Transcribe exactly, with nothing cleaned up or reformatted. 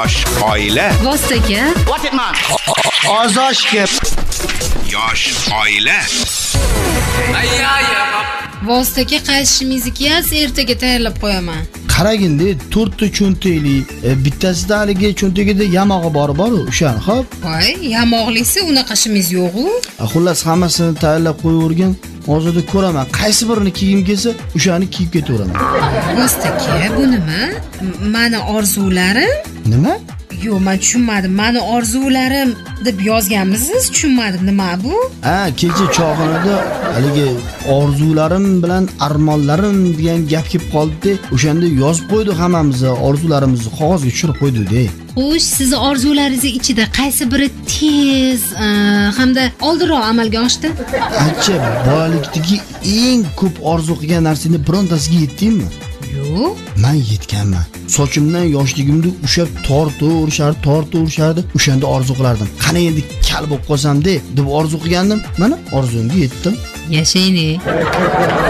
Yosh oila. Vostoka. What it man? Ozoshga. Yosh oila. Vostoka qaysimiznikiaz ertaga tayyorlab qo'yaman. Qaragin-da, to'rtta cho'ntakli, bittasida haligi cho'ntakida yamog'i bor bor, o'shan, xo'p? Voy, yamoqlisi unaqashimiz yo'q-ku. Xullas hammasini tayyorlab qo'yavergan. Hozirda ko'raman, qaysi birini kiyim kelsa, o'shani kiyib ketaveraman. Vostoka, bu nima? Mani orzularim? Nima? Yo'q, men tushunmadim. Mani orzularim deb yozganmisiz? Tushunmadim, nima bu? Ha, kecha choyxonada haligi orzularim bilan armonlarim degan gap kelib qoldi-da, o'shanda yozib qo'ydik hammamiz, orzularimizni qog'ozga tushirib qo'ydik-da. Xo'sh, siz orzularingiz ichida qaysi biri tez hamda oldinroq amalga oshdi? Ancha bolalikdagi eng ko'p orzu qilgan narsani birontasiga yetdingmi? Yo'q. Men yetganman. Sochimdan yoshligimda ushlab tortib, tortib urishardi. O'shanda orzu qilardim. Qani endi kal bo'lib qolsam-da, deb orzu qilgandim. Mana orzumga yetdim. Yashayni.